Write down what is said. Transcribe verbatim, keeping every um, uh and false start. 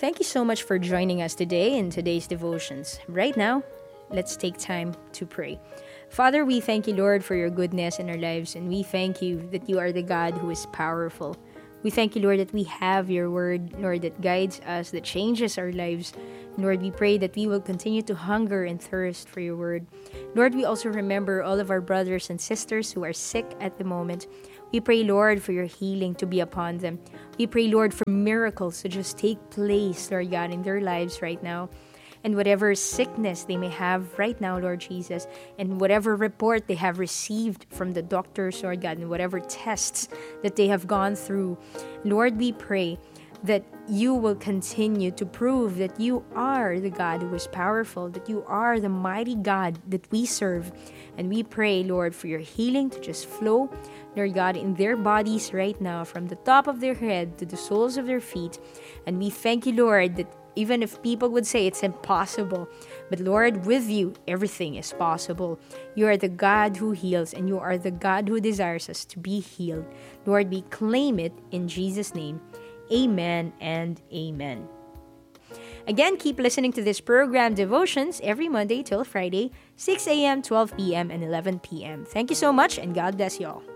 thank you so much for joining us today in today's devotions. Right now, let's take time to pray. Father, we thank you, Lord, for your goodness in our lives, and we thank you that you are the God who is powerful. We thank you, Lord, that we have your word, Lord, that guides us, that changes our lives. Lord, we pray that we will continue to hunger and thirst for your word. Lord, we also remember all of our brothers and sisters who are sick at the moment. We pray, Lord, for your healing to be upon them. We pray, Lord, for miracles to just take place, Lord God, in their lives right now. And whatever sickness they may have right now, Lord Jesus, and whatever report they have received from the doctors, Lord God, and whatever tests that they have gone through, Lord, we pray that you will continue to prove that you are the God who is powerful, that you are the mighty God that we serve. And we pray, Lord, for your healing to just flow, Lord God, in their bodies right now, from the top of their head to the soles of their feet. And we thank you, Lord, that even if people would say it's impossible, but Lord, with you, everything is possible. You are the God who heals, and you are the God who desires us to be healed. Lord, we claim it in Jesus' name. Amen and amen. Again, keep listening to this program, Devotions, every Monday till Friday, six a.m., twelve p.m., and eleven p.m. Thank you so much, and God bless you all.